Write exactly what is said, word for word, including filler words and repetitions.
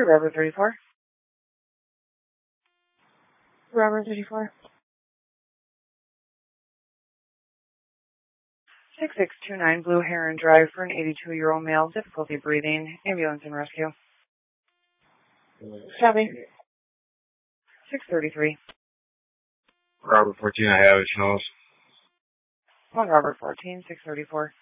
three, Robert thirty-four. Robert thirty-four. six six two nine Blue Heron Drive for an eighty-two-year-old male, difficulty breathing, ambulance and rescue. Copy. six thirty-three. Robert fourteen, I have it, Snows. One Robert fourteen, six thirty-four.